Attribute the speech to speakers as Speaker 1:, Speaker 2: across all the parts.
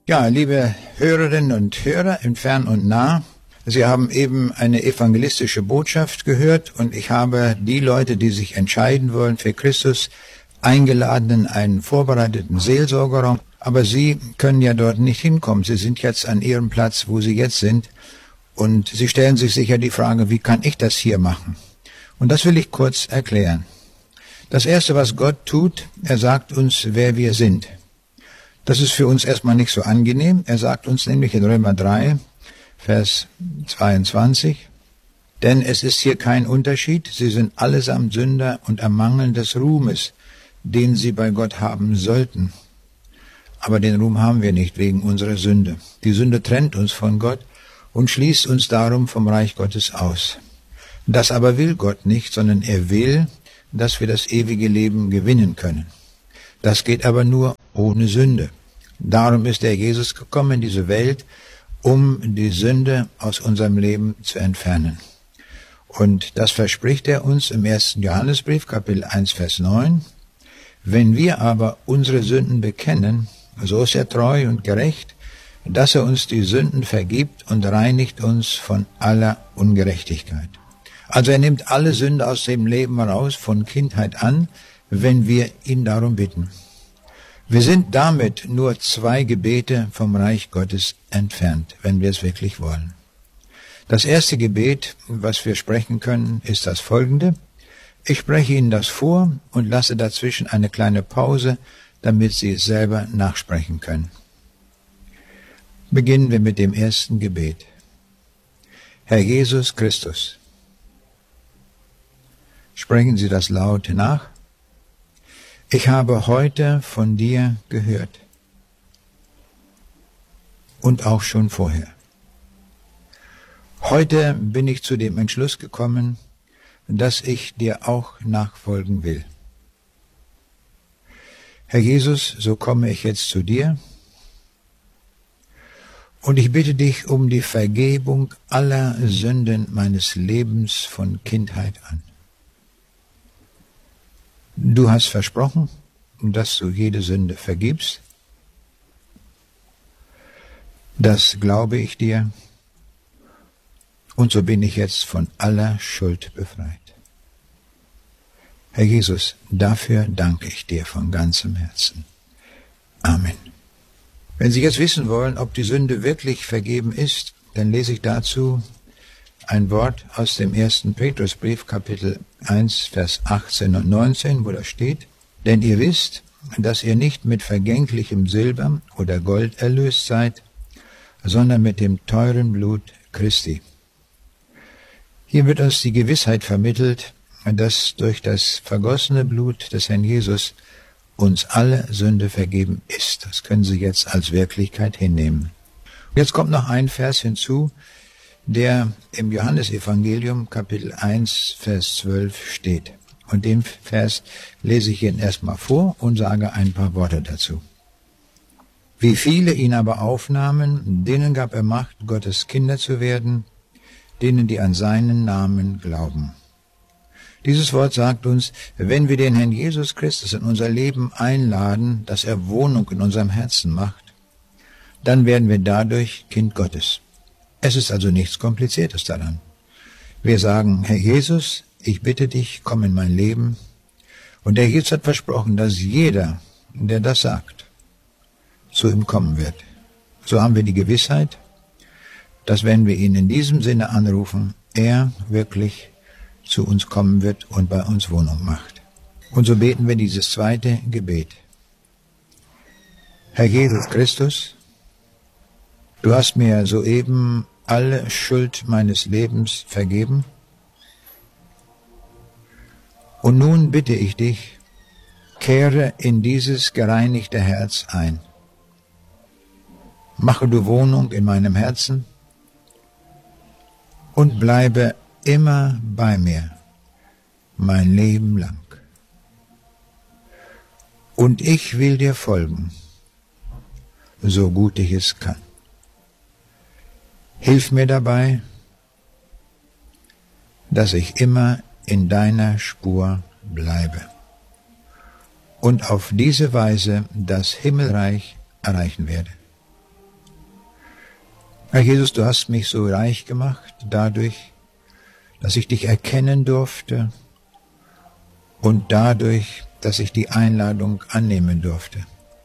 Speaker 1: Ja, liebe Hörerinnen und Hörer im Fern und Nah, Sie haben eben eine evangelistische Botschaft gehört und ich habe die Leute, die sich entscheiden wollen für Christus, eingeladen in einen vorbereiteten Seelsorgerraum. Aber Sie können ja dort nicht hinkommen. Sie sind jetzt an Ihrem Platz, wo Sie jetzt sind. Und Sie stellen sich sicher die Frage, wie kann ich das hier machen? Und das will ich kurz erklären. Das Erste, was Gott tut, er sagt uns, wer wir sind. Das ist für uns erstmal nicht so angenehm. Er sagt uns nämlich in Römer 3, Vers 22, denn es ist hier kein Unterschied, sie sind allesamt Sünder und ermangeln des Ruhmes, den sie bei Gott haben sollten. Aber den Ruhm haben wir nicht wegen unserer Sünde. Die Sünde trennt uns von Gott und schließt uns darum vom Reich Gottes aus. Das aber will Gott nicht, sondern er will, dass wir das ewige Leben gewinnen können. Das geht aber nur ohne Sünde. Darum ist der Jesus gekommen in diese Welt, um die Sünde aus unserem Leben zu entfernen. Und das verspricht er uns im 1. Johannesbrief, Kapitel 1, Vers 9. Wenn wir aber unsere Sünden bekennen, so ist er treu und gerecht, dass er uns die Sünden vergibt und reinigt uns von aller Ungerechtigkeit. Also er nimmt alle Sünde aus dem Leben raus, von Kindheit an, wenn wir ihn darum bitten. Wir sind damit nur 2 Gebete vom Reich Gottes entfernt, wenn wir es wirklich wollen. Das erste Gebet, was wir sprechen können, ist das folgende. Ich spreche Ihnen das vor und lasse dazwischen eine kleine Pause, damit Sie es selber nachsprechen können. Beginnen wir mit dem ersten Gebet. Herr Jesus Christus. Sprechen Sie das laut nach. Ich habe heute von dir gehört und auch schon vorher. Heute bin ich zu dem Entschluss gekommen, dass ich dir auch nachfolgen will. Herr Jesus, so komme ich jetzt zu dir und ich bitte dich um die Vergebung aller Sünden meines Lebens von Kindheit an. Du hast versprochen, dass du jede Sünde vergibst. Das glaube ich dir. Und so bin ich jetzt von aller Schuld befreit. Herr Jesus, dafür danke ich dir von ganzem Herzen. Amen. Wenn Sie jetzt wissen wollen, ob die Sünde wirklich vergeben ist, dann lese ich dazu ein Wort aus dem 1. Petrusbrief, Kapitel 1, Vers 18 und 19, wo da steht, denn ihr wisst, dass ihr nicht mit vergänglichem Silber oder Gold erlöst seid, sondern mit dem teuren Blut Christi. Hier wird uns die Gewissheit vermittelt, dass durch das vergossene Blut des Herrn Jesus uns alle Sünde vergeben ist. Das können Sie jetzt als Wirklichkeit hinnehmen. Jetzt kommt noch ein Vers hinzu, der im Johannesevangelium Kapitel 1, Vers 12 steht. Und den Vers lese ich Ihnen erstmal vor und sage ein paar Worte dazu. Wie viele ihn aber aufnahmen, denen gab er Macht, Gottes Kinder zu werden, denen, die an seinen Namen glauben. Dieses Wort sagt uns, wenn wir den Herrn Jesus Christus in unser Leben einladen, dass er Wohnung in unserem Herzen macht, dann werden wir dadurch Kind Gottes. Es ist also nichts Kompliziertes daran. Wir sagen, Herr Jesus, ich bitte dich, komm in mein Leben. Und der Jesus hat versprochen, dass jeder, der das sagt, zu ihm kommen wird. So haben wir die Gewissheit, dass wenn wir ihn in diesem Sinne anrufen, er wirklich zu uns kommen wird und bei uns Wohnung macht. Und so beten wir dieses zweite Gebet. Herr Jesus Christus, du hast mir soeben alle Schuld meines Lebens vergeben. Und nun bitte ich dich, kehre in dieses gereinigte Herz ein. Mache du Wohnung in meinem Herzen und bleibe immer bei mir, mein Leben lang. Und ich will dir folgen, so gut ich es kann. Hilf mir dabei, dass ich immer in deiner Spur bleibe und auf diese Weise das Himmelreich erreichen werde. Herr Jesus, du hast mich so reich gemacht dadurch, dass ich dich erkennen durfte und dadurch, dass ich die Einladung annehmen durfte.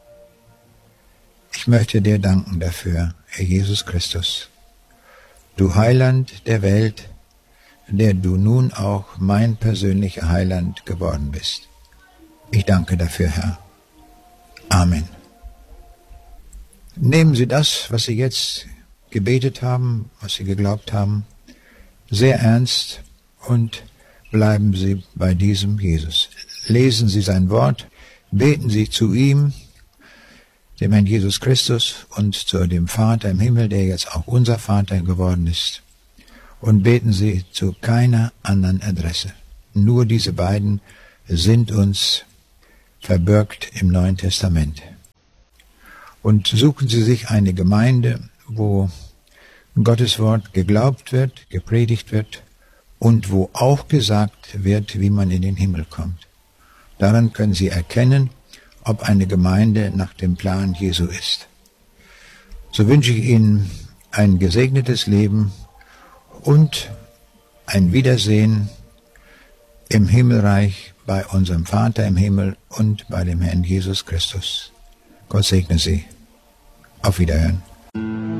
Speaker 1: Ich möchte dir danken dafür, Herr Jesus Christus, du Heiland der Welt, der du nun auch mein persönlicher Heiland geworden bist. Ich danke dafür, Herr. Amen. Nehmen Sie das, was Sie jetzt gebetet haben, was Sie geglaubt haben, sehr ernst und bleiben Sie bei diesem Jesus. Lesen Sie sein Wort, beten Sie zu ihm, dem Herrn Jesus Christus, und zu dem Vater im Himmel, der jetzt auch unser Vater geworden ist. Und beten Sie zu keiner anderen Adresse. Nur diese beiden sind uns verbirgt im Neuen Testament. Und suchen Sie sich eine Gemeinde, wo Gottes Wort geglaubt wird, gepredigt wird und wo auch gesagt wird, wie man in den Himmel kommt. Daran können Sie erkennen, ob eine Gemeinde nach dem Plan Jesu ist. So wünsche ich Ihnen ein gesegnetes Leben und ein Wiedersehen im Himmelreich bei unserem Vater im Himmel und bei dem Herrn Jesus Christus. Gott segne Sie. Auf Wiederhören.